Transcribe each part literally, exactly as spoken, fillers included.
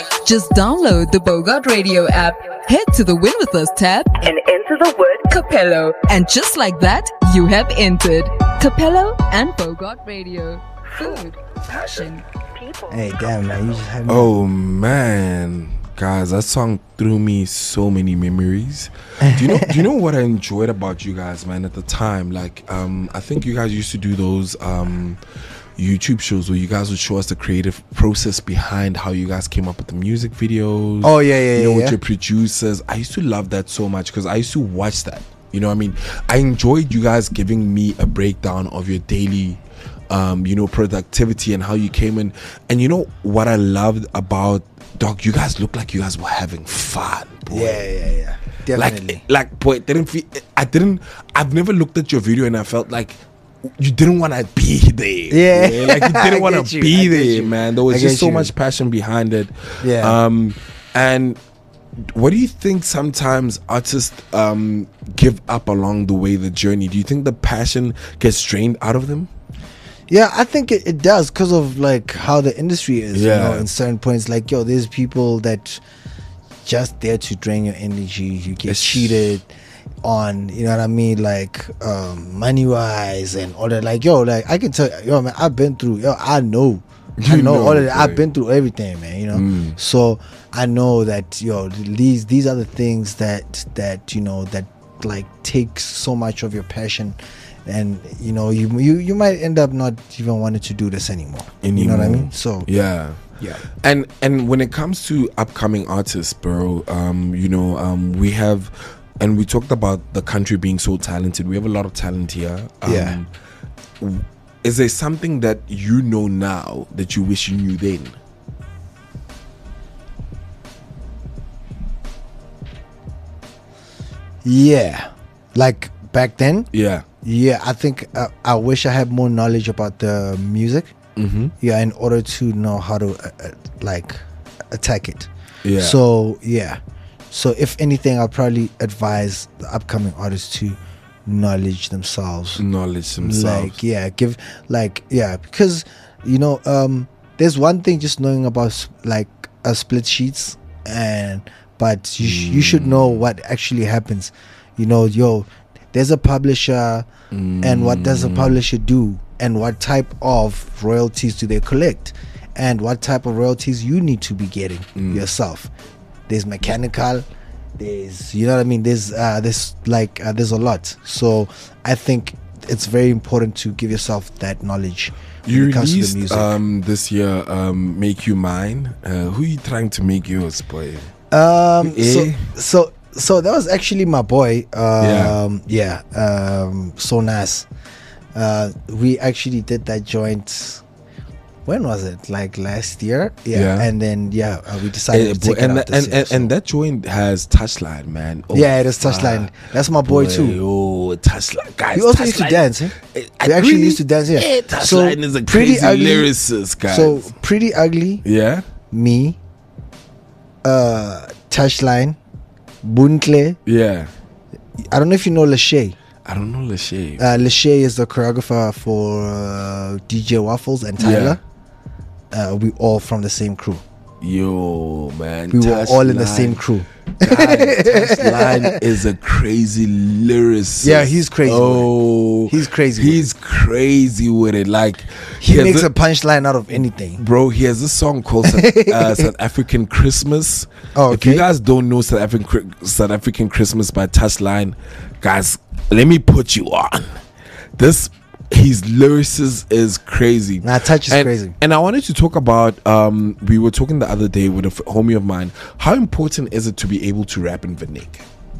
Just download the Bogart Radio app, head to the Win With Us tab, and enter the word Capello. And just like that, you have entered Capello and Bogart Radio. Food, passion, people. Hey, damn, man, you just had me. Oh man, guys, that song threw me so many memories. Do you know? do you know what I enjoyed about you guys, man? At the time, like, um, I think you guys used to do those um, YouTube shows where you guys would show us the creative process behind how you guys came up with the music videos. Oh yeah, yeah, you know, yeah, with yeah. your producers. I used to love that so much because I used to watch that. You know what I mean? I enjoyed you guys giving me a breakdown of your daily um you know, productivity and how you came in. And you know what I loved about, dog, you guys look like you guys were having fun, boy. Yeah, yeah, yeah. Definitely. Like, like, boy, it didn't feel, I didn't, I've never looked at your video and I felt like you didn't want to be there. Yeah. Yeah, like you didn't want to be there, you. man. There was I just get so you. much passion behind it. Yeah. Um, and what do you think sometimes artists um give up along the way, the journey? Do you think the passion gets drained out of them? Yeah, I think it, it does because of like how the industry is. Yeah. You know, in certain points, like yo, there's people that just there to drain your energy. You get It's- cheated on, you know what I mean, like um, money wise and all that. Like yo, like I can tell you, yo, man, I've been through. Yo, I know, I You know, know, all of that. I've right. been through everything, man. You know, Mm. so I know that yo, these these are the things that that you know that like take so much of your passion. And you know, you you you might end up not even wanting to do this anymore. You know what I Anymore. mean? So Yeah. yeah, And and when it comes to upcoming artists, bro, um, you know, um, we have, and we talked about the country being so talented. We have a lot of talent here. Um, Yeah. w- Is there something that you know now that you wish you knew then? yeah. Like back then, Yeah. yeah. I think uh, I wish I had more knowledge about the music. Mm-hmm. Yeah, in order to know how to uh, uh, like attack it. Yeah. So yeah. So if anything, I'll probably advise the upcoming artists to knowledge themselves. Knowledge themselves. Like yeah, give like yeah, because you know, um, there's one thing just knowing about s- like uh, split sheets, and but you sh- you should know what actually happens. You know, yo, there's a publisher, and what does a publisher do, and what type of royalties do they collect, and what type of royalties you need to be getting yourself. There's mechanical, there's you know what I mean. There's uh, there's like uh, there's a lot. So I think it's very important to give yourself that knowledge. When You it comes to the released music. um, this year, um, "Make You Mine." Uh, who are you trying to make yours, boy? Um, so, Eh? so, so that was actually my boy. Um, yeah. Um, so nice. Uh, we actually did that joint. When was it? Like last year? Yeah. Yeah. And then yeah, uh, we decided Eh, to boy, take and, it out and, this and, year, and, so. that joint has touchline, man. Oh, Yeah, it is Touchline. That's my boy, too. Oh, touchline, guys. We also used to Touchline- dance. Eh? Eh, We actually really? used to dance. Yeah. Yeah, Touchline is a Pretty crazy Ugly- lyricist, guys. So Pretty Ugly, yeah, me, uh, Touchline, Buntle. yeah. I don't know if you know Lachey. I don't know Lachey. Uh, Lachey is the choreographer for uh, D J Waffles and Tyler. Uh, we all from the same crew. Yo, man. We were all in the Touchline. same crew. Guys, Touchline is a crazy lyricist. Yeah, he's crazy with it. Oh, He's crazy with He's crazy with it. Like He has makes a, a punchline out of anything. bro. He has a song called South, uh, South African Christmas. Oh, If you okay. guys don't know South African Chri- South African Christmas by Touchline, guys, let me put you on. This his lyricist is crazy. Nah, Touch is and, crazy. And I wanted to talk about. Um, we were talking the other day with a f- homie of mine. How important is it to be able to rap in Vernac?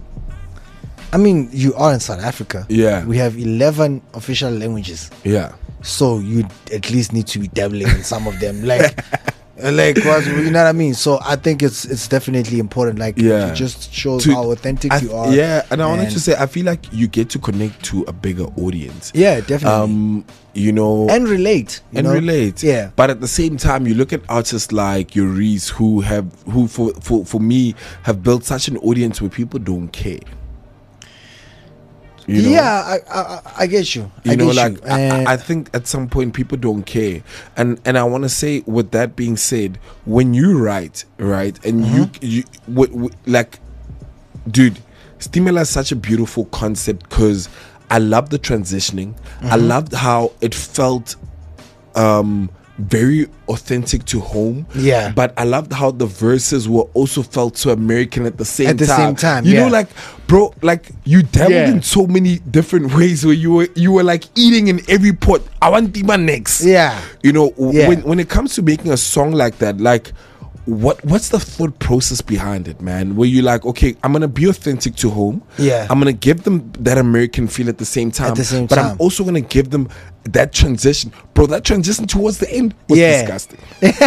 I mean, you are in South Africa. Yeah. We have eleven official languages. Yeah. So you at least need to be dabbling in some of them. Like, like what, you know what I mean? So I think it's it's definitely important. Like, Yeah. it just shows To- how authentic I- you are. Yeah, and I wanted And- to say, I feel like you get to connect to a bigger audience. Yeah, definitely. Um, you know, and relate. You and know? relate. Yeah. But at the same time, you look at artists like Uriz who have, who for, for, for me, have built such an audience where people don't care. You know? Yeah, I, I I get you. I You know, get like you. And I, I think at some point people don't care, and and I want to say, with that being said, when you write, right, and Mm-hmm. you you w- w- like, dude, Stimela is such a beautiful concept because I love the transitioning. Mm-hmm. I loved how it felt, um. very authentic to home, Yeah. But I loved how the verses were also felt so American at the same At the time. same time, you yeah. know, like, bro, like you dabbled Yeah. in so many different ways where you were you were like eating in every pot. I want Dima next. Yeah. You know, w- Yeah. when when it comes to making a song like that, like. What what's the thought process behind it, man? Where you're like, okay, I'm gonna be authentic to home. Yeah. I'm gonna give them that American feel at the same time. At the same but time. I'm also gonna give them that transition, bro. That transition towards the end was Yeah. disgusting.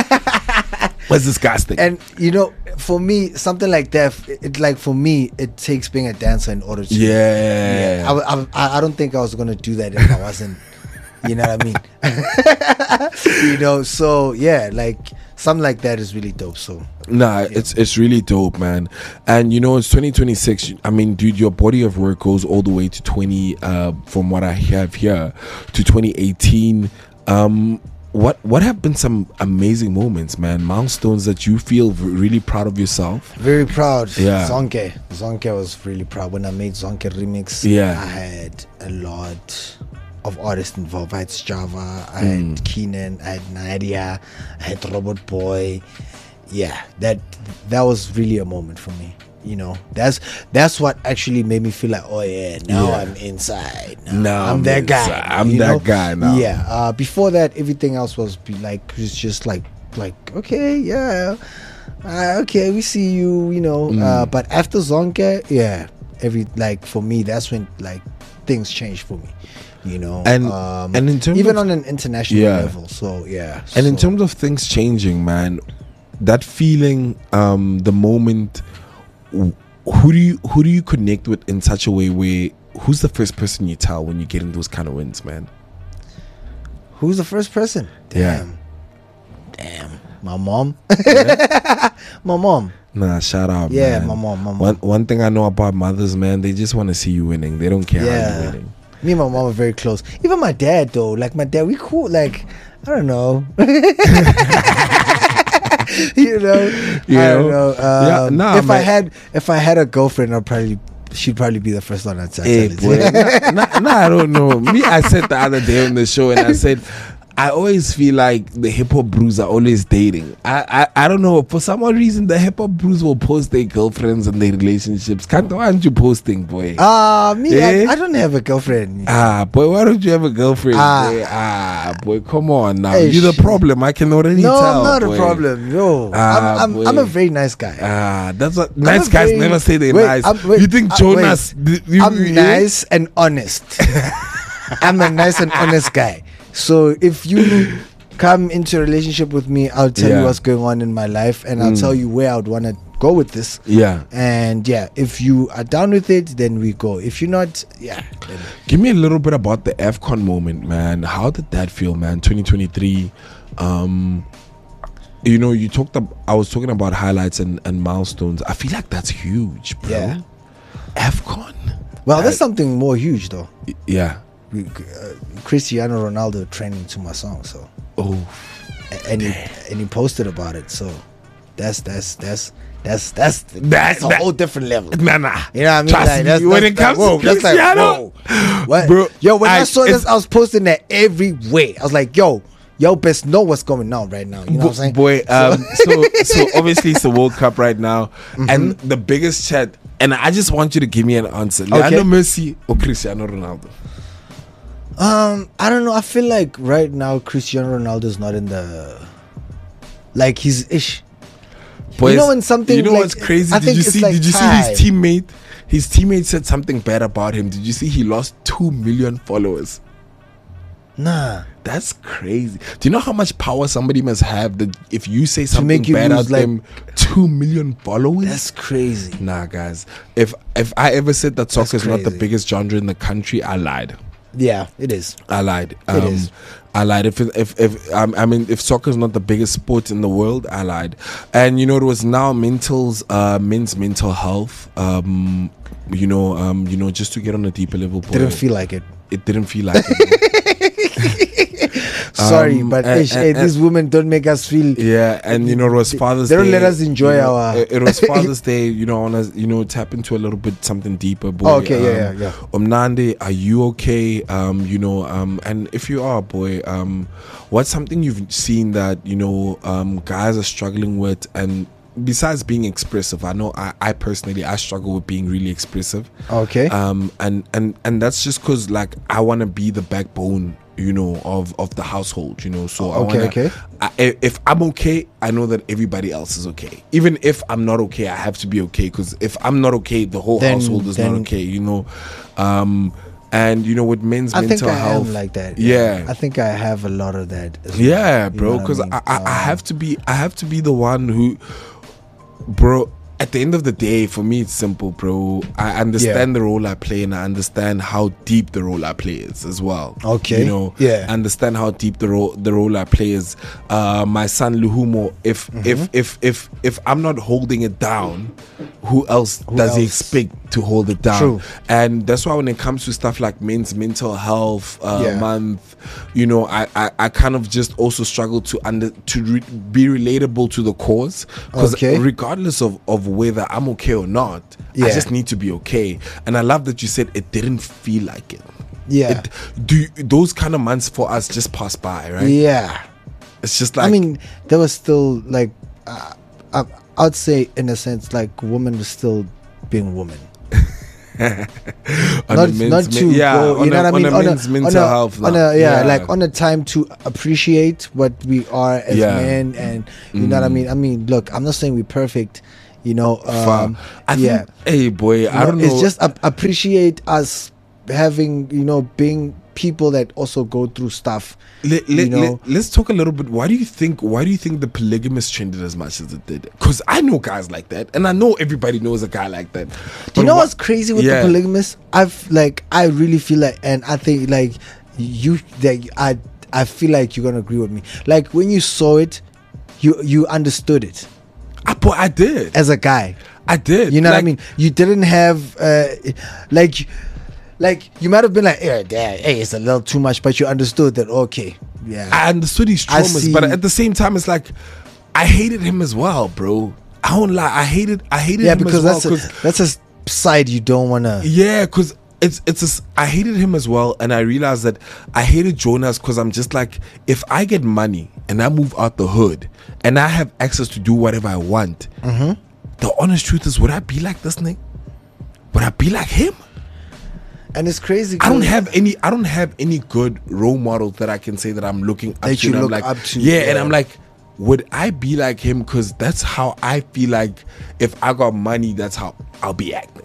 was disgusting. And you know, for me, something like that, it, it like for me, it takes being a dancer in order to. yeah, I, I, I I don't think I was gonna do that if I wasn't. You know what I mean? You know, so yeah, like something like that is really dope. So Nah, it's it's really dope, man. And you know, it's twenty twenty-six. I mean, dude, your body of work goes all the way to twenty. Uh, from what I have here, to twenty eighteen. Um, what what have been some amazing moments, man? Milestones that you feel v- really proud of yourself. very proud. Yeah. Zonke, Zonke was really proud when I made Zonke remix. Yeah. I had a lot of artists involved. I had Java, I Mm. had Keenan, I had Nadia, I had Robot Boy. Yeah, that that was really a moment for me. You know, that's that's what actually made me feel like, oh yeah, now Yeah. I'm inside. Now Now I'm I'm that inside. guy. I'm you that know? guy now. Yeah. Uh, before that, everything else was be like it's just like like okay, yeah, uh, okay, we see you. You know, uh, Mm. but after Zonke, yeah, every like for me, that's when like things changed for me. You know, And- um, and in terms even of- on an international Yeah. level. So yeah, And in so- terms of things changing, man, that feeling, um, the moment, wh- who do you who do you connect with in such a way where who's the first person you tell when you get in those kind of wins, man? who's the first person? Yeah. Damn, damn, my mom, my mom. Nah, shout out, Yeah, man. my mom, my mom. One one thing I know about mothers, man, they just want to see you winning. They don't care how Yeah. you're winning. Me and my mom are very close. Even my dad, though. Like my dad, we cool. Like I don't know. you know, You I know? don't know. Um, Yeah, nah, if I man. had, if I had a girlfriend, I'd probably, she'd probably be the first one I'd tell. Hey, tell boy. it. nah, nah, nah, I don't know. Me, I said the other day on the show, and I said, I always feel like the hip hop brews are always dating. I, I, I don't know. For some odd reason, the hip hop brews will post their girlfriends and their relationships. Can't, why aren't you posting, boy? Ah, me, Eh? I, I don't have a girlfriend. Ah, boy, why don't you have a girlfriend? Ah. boy? Ah, boy, come on now. Hey, You're the shit. problem. I can already no, tell. I'm not boy. a problem. Yo, Ah, I'm, I'm, I'm boy. a very nice guy. Ah, that's what nice a guys very- never say they're wait, nice. I'm- wait, you think uh, Jonas? wait. th- you- I'm eh? nice and honest. I'm a nice and honest guy. So if you come into a relationship with me, I'll tell Yeah. you what's going on in my life, and I'll Mm. tell you where I would want to go with this. Yeah. And yeah, if you are down with it, then we go. If you're not, yeah. Then Give me a little bit about the AFCON moment, man. How did that feel, man? twenty twenty-three. Um, you know, you talked. Ab- I was talking about highlights and, and milestones. I feel like that's huge, bro. Yeah. AFCON. well, I- there's something more huge though. Yeah. We, uh, Cristiano Ronaldo trending to my song, so Oh. a- and he and he posted about it. So that's that's that's that's that's That- that's a that- whole different level. Nah, nah. You know what I mean? Trust Like, me, that's, when that's it comes like, whoa, to that's like, Cristiano, whoa. What? bro, Yo, when I, I- saw this, it's- I was posting that everywhere. I was like, yo, yo, best know what's going on right now. You know what I'm saying? Boy, um, so so obviously it's the World Cup right now, Mm-hmm. and the biggest chat. And I just want you to give me an answer: Lionel Messi or Cristiano Ronaldo? Um, I don't know. I feel like right now Cristiano Ronaldo's not in the like he's ish. Boys, You know when something You know like- what's crazy? I Did think you it's see? like did you see time. his teammate? His teammate said something bad about him. Did you see? He lost two million followers. Nah. That's crazy. Do you know how much power somebody must have that if you say something make you bad lose, about like- them, two million followers? That's crazy. Nah, guys. If if I ever said that soccer is not the crazy. biggest genre in the country, I lied. Yeah, it is. I lied. It Um, is. I lied. If it- if if um, I mean, if soccer is not the biggest sport in the world, I lied. And you know, it was now mental's uh, men's mental health. Um, you know, um, you know, just to get on a deeper level. Boy, Didn't feel like it. It didn't feel like it. Sorry, Um, but and- ish, hey, and- these women don't make us feel. Yeah, and you know, it was Father's They Day. don't let us enjoy you know, our- It, it was Father's Day. You know, on us, you know, tap into a little bit something deeper. Boy. Oh, okay, yeah, Um, yeah, yeah. Omnande, are you okay? Um, you know, um, and if you are, boy, um, what's something you've seen that you know, um, guys are struggling with, and besides being expressive, I know I, I personally I struggle with being really expressive. Okay. Um, and and and that's just because like I want to be the backbone, you know, of of the household, you know. So I Okay, wanna, okay. I, if I'm okay, I know that everybody else is okay. Even if I'm not okay, I have to be okay, because if I'm not okay, the whole Then- household is then- not okay, you know. Um, and you know, with men's I think mental I health, am like that. Yeah, I think I have a lot of that. As well, yeah, you bro. know what Because I, mean? I, I, Um, have to be, I have to be the one who, bro. At the end of the day, for me, it's simple, bro. I understand the role I play, and I understand how deep the role I play is as well. Okay. you know, Yeah. I understand how deep the role the role I play is. Uh, my son Luhumo, if Mm-hmm. if if if if I'm not holding it down, who else Who does he else? expect to hold it down? True. And that's why when it comes to stuff like men's mental health uh, Yeah. month, you know, I, I I kind of just also struggle to under to re- be relatable to the cause, because Okay. regardless of of whether I'm okay or not, Yeah. I just need to be okay. And I love that you said it didn't feel like it. Yeah. It, do you, those kind of months for us just pass by, right? Yeah. It's just like I mean, there was still like, uh, I, I'd say in a sense, like woman was still being woman. on Not, a men's not men- to yeah, go, on you know a, what I mean? on a men's mental on a, health. on now. a, yeah, like on a time to appreciate what we are as Yeah. men, and you know what I mean. I mean, look, I'm not saying we're perfect, you know. Um, Fam. I think, yeah, hey boy, You I don't know. It's just ap- appreciate us having, you know, being people that also go through stuff. Let, you let, know. let, us talk a little bit. Why do you think? Why do you think the polygamous trended as much as it did? Because I know guys like that, and I know everybody knows a guy like that. Do But you know wha- what's crazy with Yeah. the polygamous? I've like I really feel like, and I think like you, like I, I feel like you're gonna agree with me. Like when you saw it, you you understood it I, but I did. as a guy. I did. You know what I Like, mean? You didn't have uh, like, like you might have been like, yeah, dad, hey, it's a little too much, but you understood that. Okay, yeah, I understood his I traumas, see. but at the same time, it's like I hated him as well, bro. I don't lie. I hated. I hated yeah, him because as well. that's a, that's a side you don't wanna. Yeah, because it's it's a s I hated him as well, and I realized that I hated Jonas because I'm just like, if I get money and I move out the hood and I have access to do whatever I want, Mm-hmm. the honest truth is, would I be like this nigga? Would I be like him? And it's crazy. I don't 'cause- have any. I don't have any good role models that I can say that I'm looking up That to. you and I'm look like, up to, Yeah, and yeah. I'm like, would I be like him? Because that's how I feel like if I got money, that's how I'll be acting.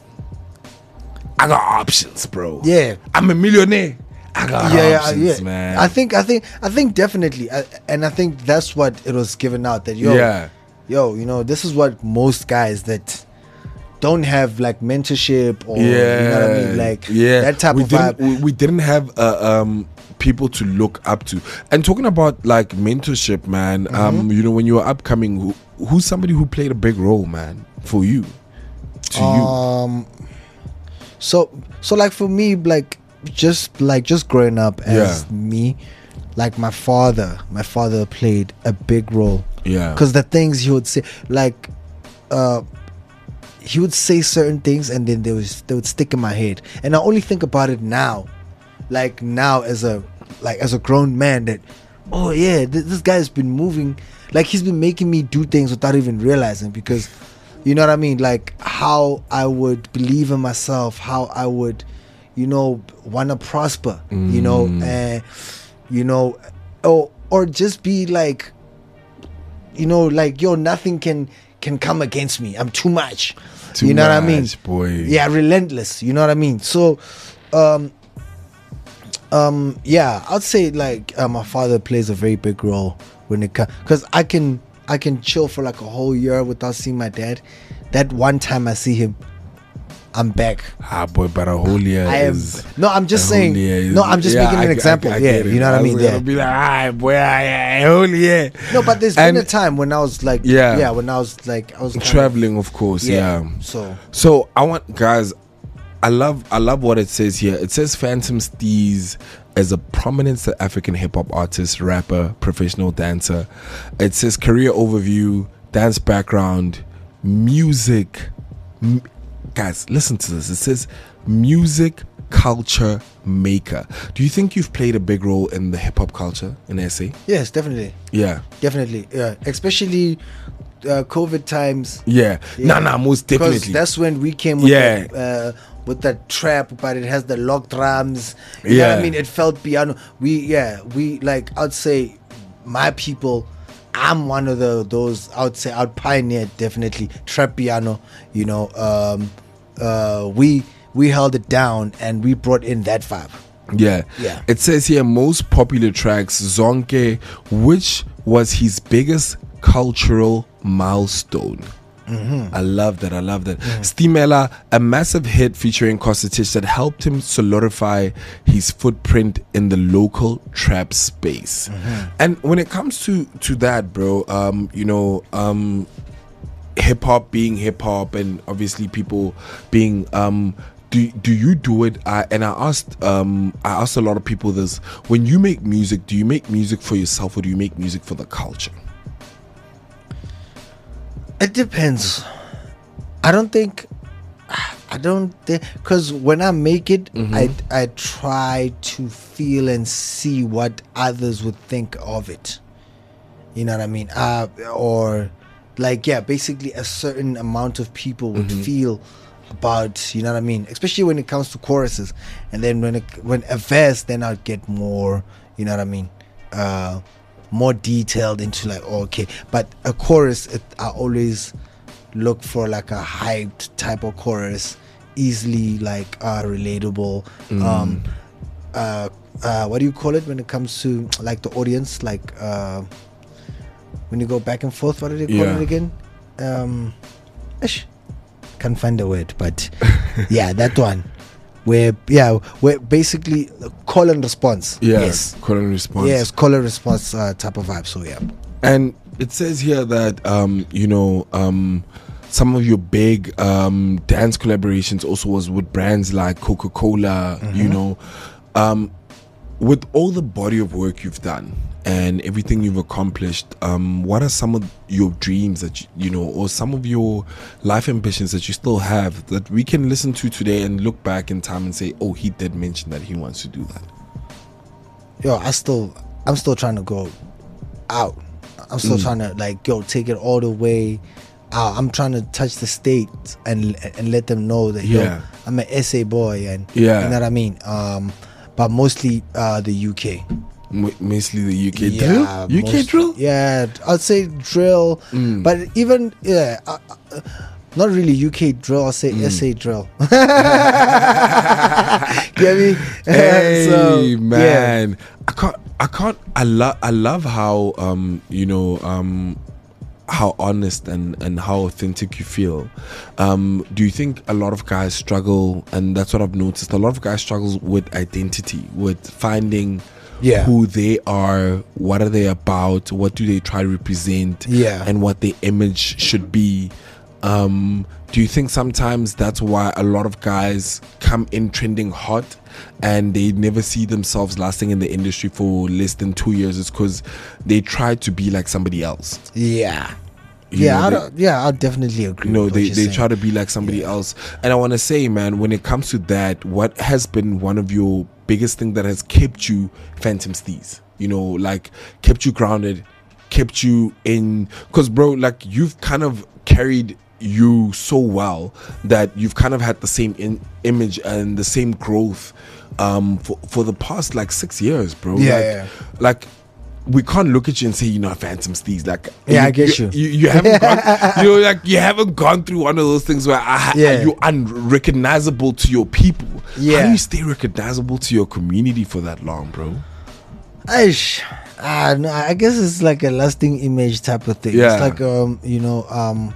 I got options, bro. Yeah. I'm a millionaire. I got yeah, yeah, options, yeah. man. I think, I think, I think definitely, I, and I think that's what it was given out that yo, Yeah. yo, you know, this is what most guys that don't have like mentorship or yeah, you know what I mean, like yeah, that type we of didn't, vibe. We, we didn't have uh, um people to look up to. And talking about like mentorship, man. Mm-hmm. Um, you know, when you were upcoming, who, who's somebody who played a big role, man, for you? To you. Um, so so like for me, like just like just growing up as Yeah. me, like my father, my father played a big role. Yeah. Because the things he would say, like, uh, he would say certain things and then they was they would stick in my head, and I only think about it now, like now as a like as a grown man that, oh yeah, th- this guy's been moving, like he's been making me do things without even realizing, because you know what I mean, like how I would believe in myself, how I would, you know, want to prosper, you know, and you know, or or just be like, you know, like yo, nothing can can come against me. I'm too much. Too you know what I mean? much, boy. Yeah, relentless. You know what I mean? So, um, um, yeah, I'd say like uh, my father plays a very big role when it comes, because I can I can chill for like a whole year without seeing my dad. That one time I see him, I'm back. Ah, boy, but a whole year I am. is. No, I'm just a saying. whole year is- No, I'm just yeah, making an I- I- example. I yeah, get it. you know what I mean. was Yeah. gonna be like, ah, boy, I, I, whole year. No, but there's And- been a time when I was like, Yeah. yeah, when I was like, I was kind of- Traveling, of course. yeah. yeah. So So I want guys, I love I love what it says here. It says Phantom Steez is a prominent South African hip hop artist, rapper, professional dancer. It says career overview, dance background, music. M- guys, listen to this. It says music culture maker. Do you think you've played a big role in the hip hop culture in S A? yes, definitely, Yeah. definitely, yeah, especially uh, COVID times. Yeah. Yeah. Nah, nah, most Because definitely. that's when we came with Yeah. the, uh, with that trap, but it has the lock drums. You know what Yeah. I mean? It felt piano. We yeah, we like I'd say my people. I'm one of the those I would say I'd pioneer definitely trap piano. You know, um, uh, we we held it down and we brought in that vibe. Yeah. Yeah. It says here most popular tracks, Zonke, which was his biggest cultural milestone. I love that. I love that. Stimela, a massive hit featuring Kostatich that helped him solidify his footprint in the local trap space. And when it comes to to that, bro, um, you know, um, hip hop being hip hop, and obviously people being um. Do, do you do it? I, and I asked um I asked a lot of people this. When you make music, do you make music for yourself or do you make music for the culture? It depends. I don't think. I don't think because when I make it, I I try to feel and see what others would think of it. You know what I mean? Uh, or like yeah, basically a certain amount of people would feel about, you know what I mean, especially when it comes to choruses, and then when it, when a verse, then I'd get more, you know what I mean, uh, more detailed into like oh, okay, but a chorus, it, I always look for like a hyped type of chorus, easily like uh, relatable. Um, uh, uh, what do you call it when it comes to like the audience, like uh, when you go back and forth? What do they call Yeah. it again? Um, ish. Can't find the word, but yeah, that one where yeah, where basically call and response. Yeah, Yes. call and response. Yes, call and response uh, type of vibe. So yeah. And it says here that um, you know, um, some of your big um dance collaborations also was with brands like Coca-Cola, you know. Um with all the body of work you've done and everything you've accomplished, um, what are some of your dreams that you, you know, or some of your life ambitions that you still have that we can listen to today and look back in time and say, oh, he did mention that he wants to do that? Yo, I still, I'm still trying to go out. I'm still trying to like yo take it all the way out. I'm trying to touch the states and and let them know that yo, Yeah. I'm an S A boy and Yeah. you know what I mean. Um, but mostly uh the U K. M- mostly the U K Yeah, drill? U K most- drill? Yeah, I'd say drill, but even yeah, uh, uh, not really U K drill. I'll say S A drill. Get me? Hey So, yeah. man, I can't. I can't. I love. I love how um you know um how honest and and how authentic you feel. Um, do you think a lot of guys struggle, and that's what I've noticed. A lot of guys struggle with identity, with finding Yeah. who they are, what are they about, what do they try to represent, Yeah. and what their image should be. Um, do you think sometimes that's why a lot of guys come in trending hot and they never see themselves lasting in the industry for less than two years? It's because they try to be like somebody else. Yeah. You yeah, know, I they- don't, yeah, I definitely agree. You know, with what they, you're they saying. try to be like somebody else. And I want to say, man, when it comes to that, what has been one of your biggest thing that has kept you Phantom Steez? You know, like kept you grounded, kept you in, because bro, like you've kind of carried you so well that you've kind of had the same in, image and the same growth um for, for the past like six years, bro. Yeah, like, yeah. like we can't look at you and say you're not Phantom Steez. Like Yeah, I get you. You, you haven't gone, you know, like you haven't gone through one of those things where I, ha- Yeah. you're unrecognizable to your people. Yeah. How do you stay recognizable to your community for that long, bro? Aish, ah, no, I guess it's like a lasting image type of thing. Yeah. It's like um, you know, um,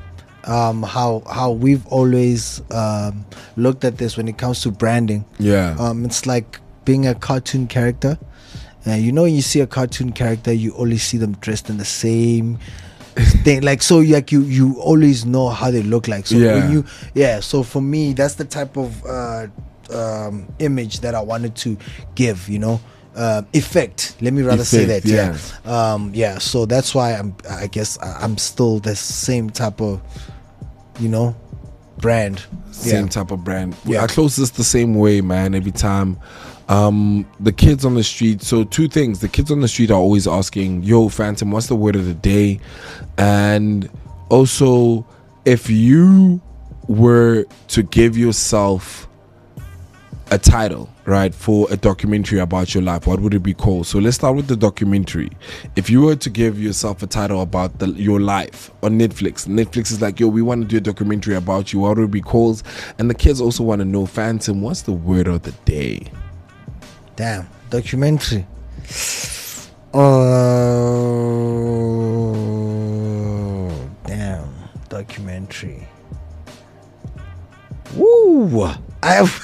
um, how how we've always um, looked at this when it comes to branding. Yeah. Um, it's like being a cartoon character. Uh, you know, when you see a cartoon character, you always see them dressed in the same thing. Like, so like you you always know how they look like. So Yeah. when you yeah. So for me, that's the type of uh, um, image that I wanted to give. You know, uh, effect. Let me rather say Effect, that. Yeah. yeah. Um, yeah. So that's why I'm. I guess I- I'm still the same type of, you know, brand. Same Yeah. type of brand. Yeah. I close this the same way, man. Every time, um, the kids on the street. So two things: the kids on the street are always asking, "Yo, Phantom, what's the word of the day?" And also, if you were to give yourself a title, right, for a documentary about your life, what would it be called? So let's start with the documentary. If you were to give yourself a title about the, your life on Netflix, Netflix is like, yo, we want to do a documentary about you, what would it be called? And the kids also want to know, Phantom, what's the word of the day? Damn, documentary. Oh, damn, documentary. Woo! I have.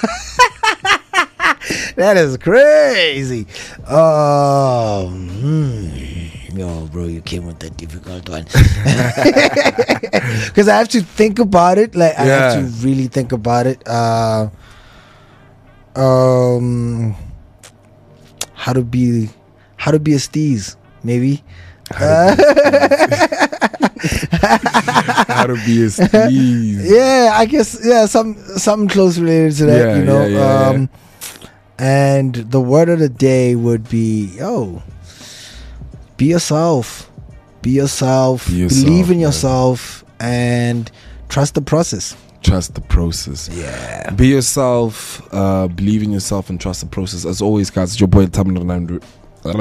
That is crazy. Oh, hmm. Yo, bro, you came with a difficult one. Because I have to think about it. Like, I Yeah. have to really think about it. Uh, um, how to be, how to be a steez, maybe. How to be a steez. Yeah, I guess yeah, some something close related to that, Yeah, you know. yeah, yeah, um, and the word of the day would be, yo, be yourself, be yourself, Be yourself, believe in man. yourself, and trust the process. Trust the process. Yeah. Be yourself, uh, believe in yourself, and trust the process. As always, guys, it's your boy Tamil Nandru. No,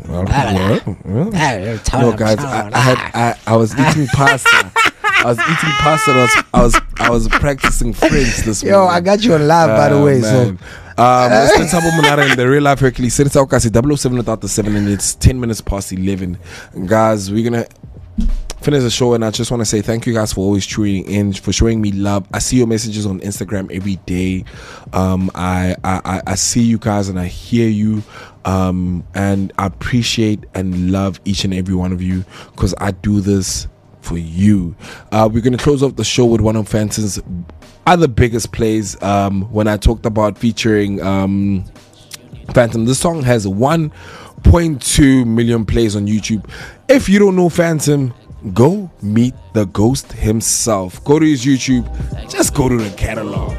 guys, I, I had I, I was eating pasta. I was eating pasta. And I was I was I was practicing French this morning. Yo, I got you on live, by the Uh, way. man. So Um, let's let's have a Munara in the real life Hercules. It's double oh seven without the seven, and it's ten minutes past eleven. Guys, we're gonna finish the show, and I just want to say thank you guys for always tuning in, for showing me love. I see your messages on Instagram every day. Um, I I, I, I see you guys and I hear you. Um, and I appreciate and love each and every one of you, because I do this for you. Uh, we're gonna close off the show with one of Phantom's other biggest plays. Um, when I talked about featuring um, Phantom, this song has one point two million plays on YouTube. If you don't know Phantom, go meet the ghost himself. Go to his YouTube. Just go to the catalog.